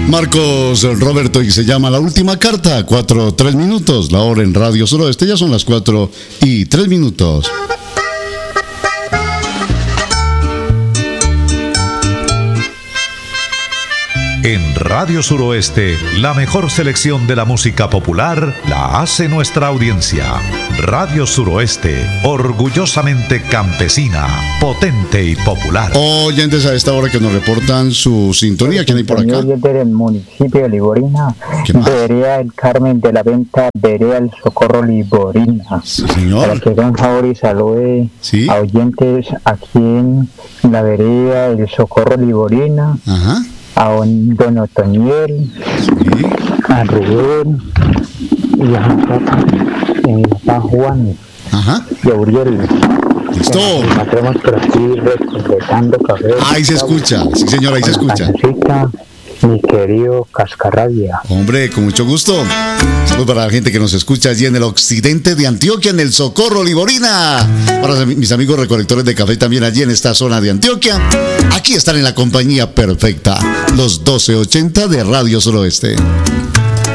Marcos Roberto, y se llama La Última Carta, 4:03, la hora en Radio Suroeste, ya son las 4:03. En Radio Suroeste, la mejor selección de la música popular la hace nuestra audiencia. Radio Suroeste, orgullosamente campesina, potente y popular. Oyentes a esta hora que nos reportan su sintonía, ¿quién hay por acá? Del municipio de Liborina, Vereda El Carmen de la Venta, Vereda El Socorro Liborina. Sí, señor. Para que hagan favor y salude a oyentes aquí en la Vereda El Socorro Liborina. Ajá. A don Otoniel, sí, a Rubén y a mi papá Juan, ajá, y a Uriel. Listo. Estamos por aquí recolectando café. Ahí se escucha, sí señor, ahí se escucha. Mi querido Cascarrabia. Hombre, con mucho gusto. Saludos para la gente que nos escucha allí en el occidente de Antioquia, en el Socorro Liborina. Para mis amigos recolectores de café también allí en esta zona de Antioquia. Aquí están en la compañía perfecta, los 1280 de Radio Suroeste.